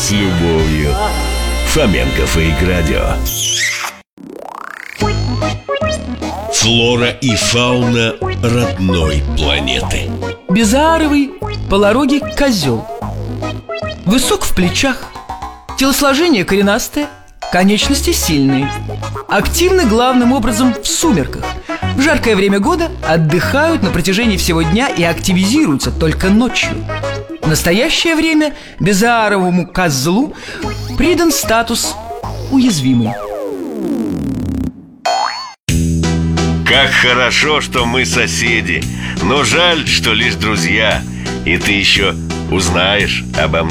с любовью. Фоменков и Иградио. Флора и фауна родной планеты. Безааровый полорогий козел. Высок в плечах, телосложение коренастое, конечности сильные. Активны главным образом в сумерках. В жаркое время года отдыхают на протяжении всего дня и активизируются только ночью. В настоящее время безааровому козлу придан статус уязвимый. Как хорошо, что мы соседи, но жаль, что лишь друзья. И ты еще узнаешь обо мне.